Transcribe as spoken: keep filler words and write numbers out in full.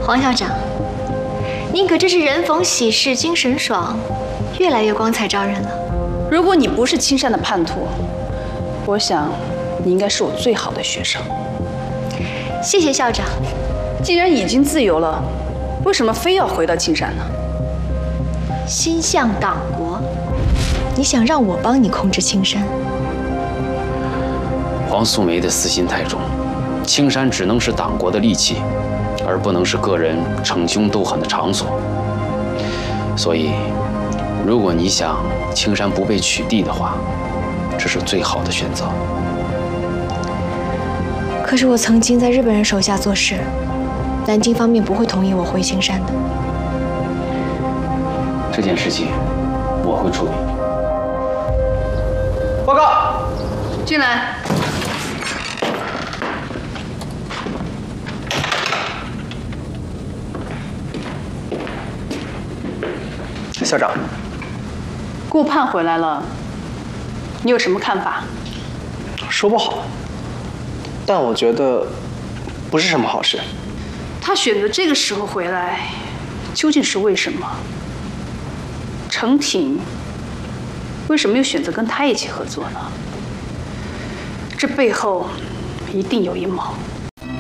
黄校长，您可真是人逢喜事精神爽，越来越光彩照人了。 如果你不是青山的叛徒，我想你应该是我最好的学生。 谢谢校长。 既然已经自由了，为什么非要回到青山呢？ 心向党国，你想让我帮你控制青山？ 黄素梅的私心太重，青山只能是党国的利器，而不能是个人逞凶斗狠的场所。所以，如果你想青山不被取缔的话，这是最好的选择。 可是我曾经在日本人手下做事，南京方面不会同意我回青山的。 这件事情我会处理。 报告， 进来。 校长， 顾盼回来了，你有什么看法？ 说不好，但我觉得不是什么好事。 他选择这个时候回来，究竟是为什么？程挺为什么又选择跟他一起合作呢？这背后一定有阴谋。